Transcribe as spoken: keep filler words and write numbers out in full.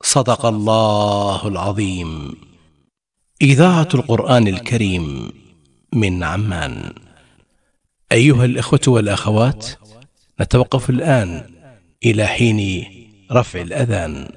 صدق الله العظيم. إذاعة القرآن الكريم من عمان. أيها الإخوة والأخوات، نتوقف الآن إلى حين رفع الأذان.